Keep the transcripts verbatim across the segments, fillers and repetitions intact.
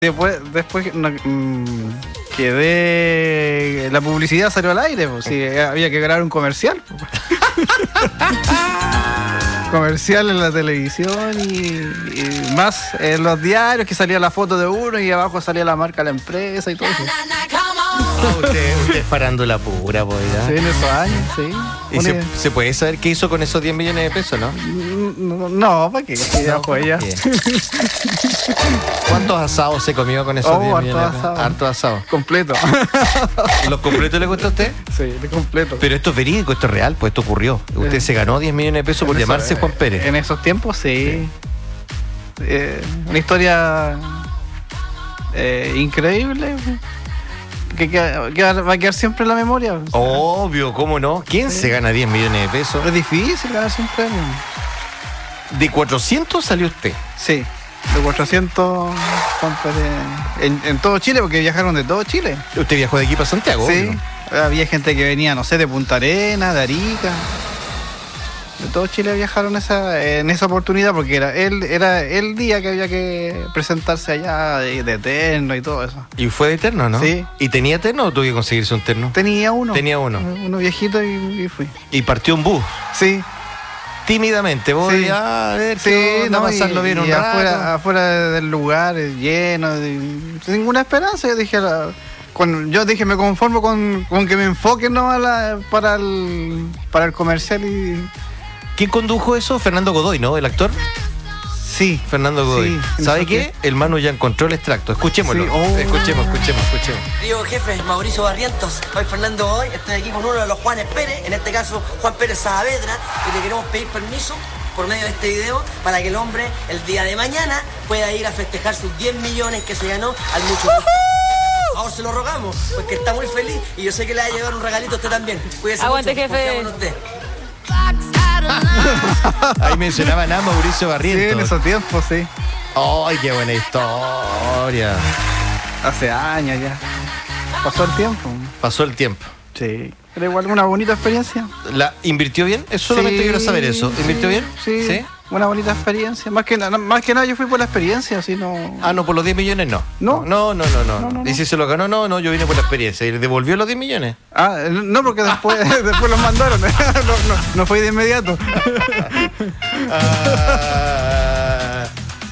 Después, después no, mmm, quedé. La publicidad salió al aire, pues, sí, había que grabar un comercial. Pues. Comercial en la televisión y, y más en los diarios, que salía la foto de uno y abajo salía la marca de la empresa y todo eso. Oh, usted, usted es farándula pura, pues, ¿ya? Sí, en esos años, sí. ¿Y Una... se, se puede saber qué hizo con esos diez millones de pesos, no? No, no ¿para qué? Sí, ya fue ya. ¿Cuántos asados se comió con esos oh, diez millones de pesos? Asado. Harto asado. Completo. ¿Los completos le costó a usted? Sí, de completo. Pero esto es verídico, esto es real, pues esto ocurrió. Usted eh, se ganó diez millones de pesos por eso, llamarse Juan Pérez. En esos tiempos, sí. sí. Eh, una historia eh, increíble. Que, que, que va a quedar siempre en la memoria. O sea, obvio, ¿cómo no? ¿Quién sí. se gana diez millones de pesos? Es difícil ganarse un premio. ¿De cuatrocientos salió usted? Sí, de cuatrocientos en, en todo Chile, porque viajaron de todo Chile. ¿Usted viajó de aquí para Santiago? Sí, ¿no? Había gente que venía, no sé, de Punta Arenas, de Arica. De todo Chile viajaron esa, en esa oportunidad, porque era el, era el día que había que presentarse allá de, de terno y todo eso. ¿Y fue de terno, no? Sí. ¿Y tenía terno o tuvo que conseguirse un terno? Tenía uno. Tenía uno. Uno viejito y, y fui. ¿Y partió un bus? Sí. Tímidamente, voy sí. a ver, sí, no, no, pasarlo y, bien un y rato. Afuera, afuera del lugar, lleno, de, sin ninguna esperanza. Yo dije, la, con, yo dije me conformo con, con que me enfoquen, ¿no? a la, para, el, para el comercial. Y... ¿Quién condujo eso? Fernando Godoy, ¿no? ¿El actor? Sí. Fernando Godoy. Sí, ¿Sabe qué? El Manu ya encontró el extracto. Escuchémoslo. Sí. Oh. Escuchemos, escuchemos, escuchemos. Digo, jefe, Mauricio Barrientos. Soy Fernando Godoy. Estoy aquí con uno de los Juanes Pérez, en este caso Juan Pérez Saavedra, y le queremos pedir permiso por medio de este video para que el hombre el día de mañana pueda ir a festejar sus diez millones que se ganó al mucho gusto. Por favor, se lo rogamos, porque está muy feliz y yo sé que le va a llevar un regalito a usted también. Cuídese Aguante, mucho, jefe. Ahí mencionaban a Mauricio Barrientos. Sí, en esos tiempos, sí. ¡Ay, qué buena historia! Hace años ya. Pasó el tiempo. Pasó el tiempo. Sí. Pero igual una bonita experiencia. ¿La invirtió bien? Solamente sí, quiero saber eso. ¿Invirtió sí, bien? Sí. ¿Sí? Una bonita experiencia. Más que, nada, más que nada yo fui por la experiencia, así no... Ah, no, por los diez millones no. No. No, no, no, no. no, no, no. ¿Y si se lo ganó? No, no, yo vine por la experiencia. ¿Y le devolvió los diez millones? Ah, no, porque después, después los mandaron. no, no, no fue de inmediato. ah,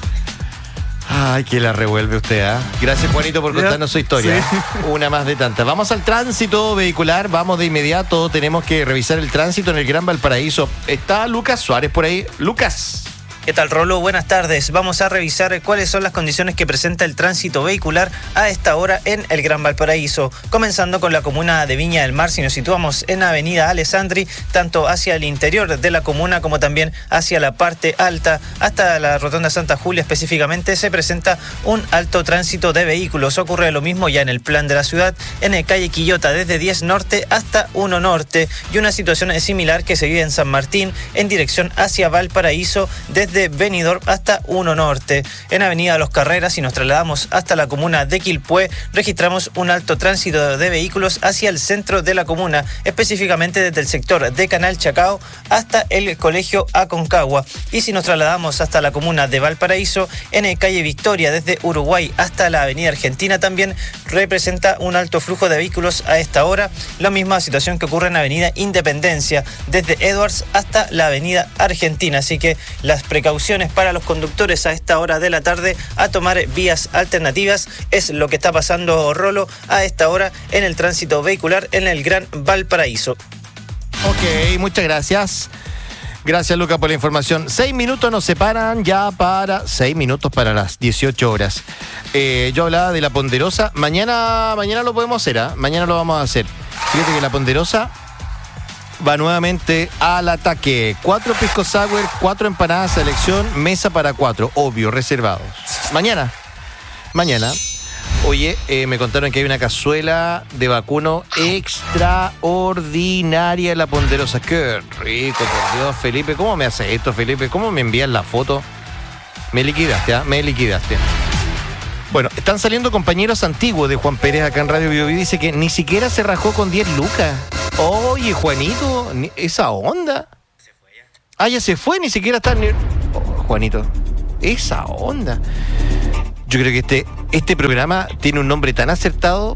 ay, que la revuelve usted, ¿ah? ¿eh? Gracias, Juanito, por contarnos ya, su historia. Sí. Una más de tantas. Vamos al tránsito vehicular, vamos de inmediato. Tenemos que revisar el tránsito en el Gran Valparaíso. Está Lucas Suárez por ahí. Lucas. ¿Qué tal, Rolo? Buenas tardes. Vamos a revisar cuáles son las condiciones que presenta el tránsito vehicular a esta hora en el Gran Valparaíso. Comenzando con la comuna de Viña del Mar, si nos situamos en Avenida Alessandri, tanto hacia el interior de la comuna como también hacia la parte alta, hasta la Rotonda Santa Julia específicamente, se presenta un alto tránsito de vehículos. Ocurre lo mismo ya en el plan de la ciudad, en el calle Quillota, desde diez Norte hasta uno Norte, y una situación similar que se vive en San Martín, en dirección hacia Valparaíso, desde de Benidorm hasta uno Norte. En Avenida Los Carreras, si nos trasladamos hasta la comuna de Quilpué, registramos un alto tránsito de vehículos hacia el centro de la comuna, específicamente desde el sector de Canal Chacao hasta el colegio Aconcagua. Y si nos trasladamos hasta la comuna de Valparaíso, en el calle Victoria, desde Uruguay hasta la avenida Argentina, también representa un alto flujo de vehículos a esta hora. La misma situación que ocurre en avenida Independencia, desde Edwards hasta la avenida Argentina. Así que las precauciones para los conductores a esta hora de la tarde a tomar vías alternativas es lo que está pasando, Rolo, a esta hora en el tránsito vehicular en el Gran Valparaíso. Ok, muchas gracias. Gracias, Luca, por la información. Seis minutos nos separan ya para... Seis minutos para las dieciocho horas. Eh, yo hablaba de la Ponderosa. Mañana, mañana lo podemos hacer, ¿ah? ¿eh? Mañana lo vamos a hacer. Fíjate que la Ponderosa va nuevamente al ataque. Cuatro pisco sour, cuatro empanadas selección, mesa para cuatro, obvio, reservados. Mañana, mañana. Oye, eh, me contaron que hay una cazuela de vacuno extraordinaria en la Ponderosa. Qué rico, por Dios, Felipe. ¿Cómo me hace esto, Felipe? ¿Cómo me envías la foto? Me liquidaste, ¿ah? ¿eh? Me liquidaste. Bueno, están saliendo compañeros antiguos de Juan Pérez acá en Radio Bio. Dice que ni siquiera se rajó con diez lucas. Oye, Juanito, esa onda. Se fue ya. Ah, ya se fue, ni siquiera está... Ni... Oh, Juanito, esa onda. Yo creo que este, este programa tiene un nombre tan acertado: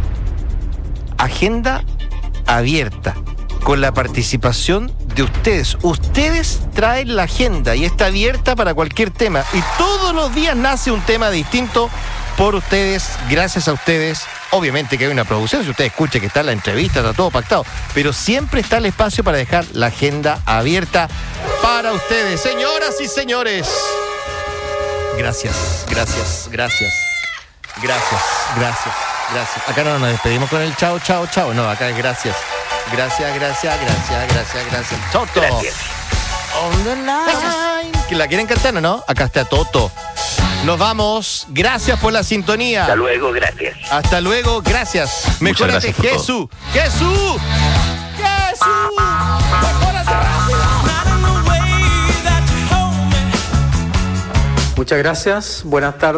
Agenda Abierta, con la participación de ustedes. Ustedes traen la agenda y está abierta para cualquier tema. Y todos los días nace un tema distinto por ustedes, gracias a ustedes. Obviamente que hay una producción, si usted escucha que está la entrevista, está todo pactado, pero siempre está el espacio para dejar la agenda abierta para ustedes. Señoras y señores, gracias, gracias, gracias, gracias, gracias, gracias. Acá no nos despedimos con el chao, chao, chao. No, acá es gracias. Gracias, gracias, gracias, gracias, gracias. Toto. Gracias. On the line. ¿Que la quieren cantar o no? Acá está Toto. Nos vamos. Gracias por la sintonía. Hasta luego, gracias. Hasta luego, gracias. Mejórate, gracias por Jesús. Jesús. Jesús. Mejórate rápido. Muchas gracias. Buenas tardes.